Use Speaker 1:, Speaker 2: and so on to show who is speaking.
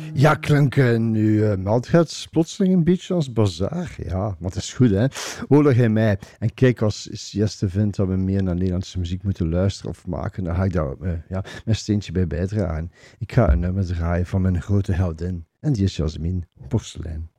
Speaker 1: Ja, klinken nu meldgets plotseling een beetje als bazaar. Ja, maar het is goed, hè. Hoor jij mij. En kijk, als Jeste vindt dat we meer naar Nederlandse muziek moeten luisteren of maken, dan ga ik daar mijn steentje bij bijdragen. Ik ga een nummer draaien van mijn grote heldin. En die is Jasmin Porselein.